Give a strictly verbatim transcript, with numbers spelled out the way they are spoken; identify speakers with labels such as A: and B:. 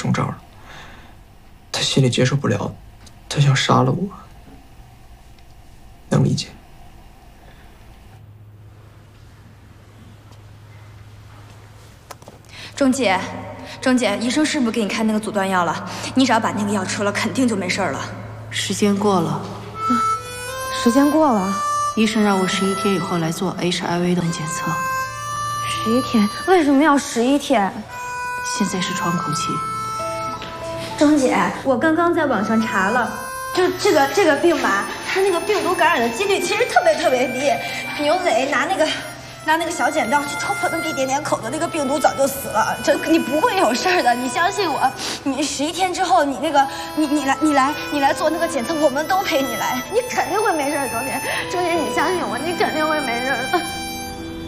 A: 中招了，他心里接受不了，他想杀了我，能理解。
B: 钟姐，钟姐，医生是不是给你开那个阻断药了？你只要把那个药吃了，肯定就没事了。
C: 时间过了。
B: 啊，时间过了。
C: 医生让我十一天以后来做 H I V 的检测。
B: 十一天？为什么要十一天？
C: 现在是窗口期。
B: 钟姐，我刚刚在网上查了，就这个这个病吧，它那个病毒感染的几率其实特别特别低。牛磊拿那个。拿那个小剪刀去戳破那么一点点口的那个病毒早就死了，这你不会有事的，你相信我。你十一天之后，你那个你你来你来你来做那个检测，我们都陪你来，你肯定会没事，钟姐，钟姐你相信我，你肯定会没事的。